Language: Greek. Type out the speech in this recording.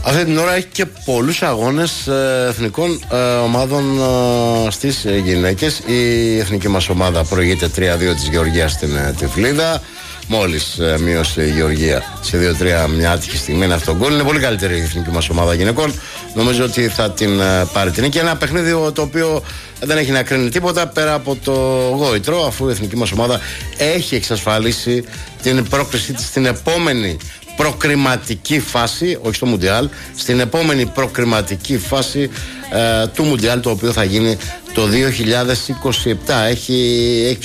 Αυτή την ώρα έχει και πολλούς αγώνες εθνικών ομάδων στις γυναίκες. Η εθνική μας ομάδα προηγείται 3-2 της Γεωργίας στην Τυφλίδα. Μόλις μείωσε η Γεωργία σε 2-3 μια άτυχη στιγμή. Είναι αυτό γκολ. Είναι πολύ καλύτερη η εθνική μας ομάδα γυναικών. Νομίζω ότι θα την πάρει την νίκη. Ένα παιχνίδι το οποίο δεν έχει να κρίνει τίποτα πέρα από το γόητρο, αφού η εθνική μας ομάδα έχει εξασφαλίσει την πρόκρισή της στην επόμενη προκριματική φάση, όχι στο Μουντιάλ, στην επόμενη προκριματική φάση του Μουντιάλ, το οποίο θα γίνει το 2027. Έχει